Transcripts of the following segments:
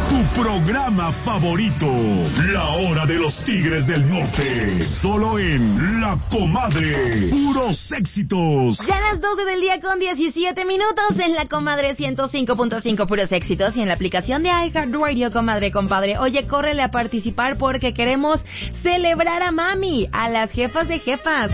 Tu programa favorito, La Hora de los Tigres del Norte. Solo en La Comadre. Puros éxitos. Ya a las 12 del día con 17 minutos en La Comadre 105.5 Puros éxitos y en la aplicación de iHeartRadio, comadre, compadre. Oye, córrele a participar porque queremos celebrar a mami, a las jefas de jefas,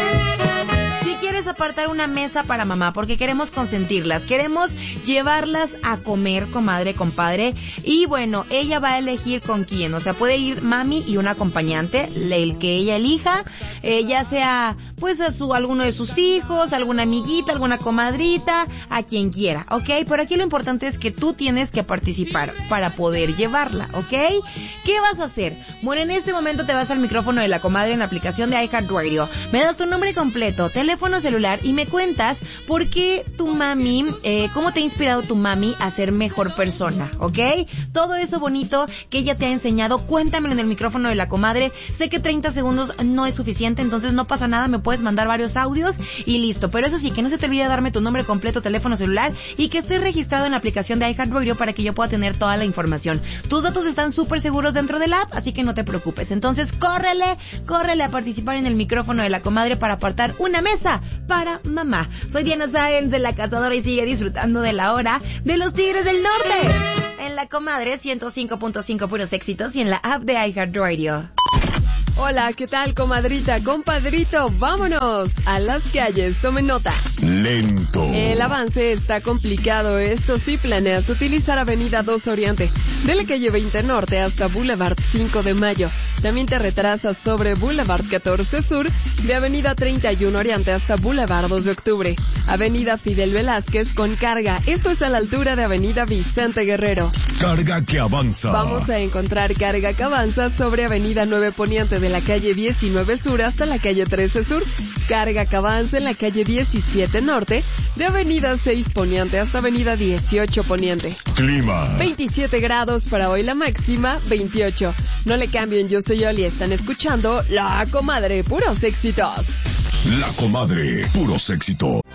Si quieres apartar una mesa para mamá, porque queremos consentirlas, queremos llevarlas a comer, comadre, compadre, y bueno, ella va a elegir con quién, o sea, puede ir mami y un acompañante, el que ella elija, ya sea, pues, alguno de sus hijos, alguna amiguita, alguna comadrita, a quien quiera, ¿ok? Pero aquí lo importante es que tú tienes que participar para poder llevarla, ¿ok? ¿Qué vas a hacer? Bueno, en este momento te vas al micrófono de La Comadre en la aplicación de iHeartRadio, me das tu nombre completo, teléfono celular y me cuentas por qué tu mami, cómo te ha inspirado tu mami a ser mejor persona, ¿ok? Todo eso bonito que ella te ha enseñado, cuéntamelo en el micrófono de La Comadre. Sé que 30 segundos no es suficiente, entonces no pasa nada, me puedes mandar varios audios y listo. Pero eso sí, que no se te olvide darme tu nombre completo, teléfono celular y que estés registrado en la aplicación de iHeartRadio para que yo pueda tener toda la información. Tus datos están súper seguros dentro del app, así que no te preocupes. Entonces córrele a participar en el micrófono de La Comadre para apartar una mesa para mamá. Soy Diana Sáenz de La Cazadora y sigue disfrutando de la hora de los Tigres del Norte en La Comadre 105.5 Puros éxitos y en la app de iHeartRadio. Hola, ¿qué tal, comadrita, compadrito? Vámonos a las calles, tomen nota. Lento. El avance está complicado, esto sí planeas utilizar Avenida 2 Oriente, de la calle 20 Norte hasta Boulevard 5 de Mayo. También te retrasas sobre Boulevard 14 Sur, de Avenida 31 Oriente hasta Boulevard 2 de Octubre. Avenida Fidel Velázquez con carga, esto es a la altura de Avenida Vicente Guerrero. Carga que avanza. Vamos a encontrar carga que avanza sobre Avenida 9 Poniente de la calle 19 Sur hasta la calle 13 Sur, carga que avanza en la calle 17 Norte, de Avenida 6 Poniente hasta Avenida 18 Poniente. Clima. 27 grados para hoy, la máxima 28. No le cambien, yo soy Oli, están escuchando La Comadre, puros éxitos. La Comadre, puros éxitos.